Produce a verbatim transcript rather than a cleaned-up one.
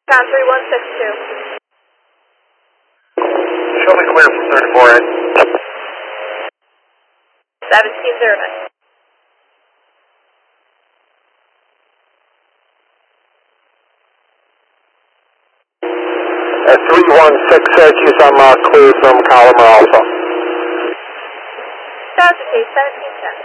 Count three one six two. Show me clear from thirty-four N. seventeen zero nine. At three one six six, I'm uh, clear from Collimer Alpha. That's okay, seventeen ten.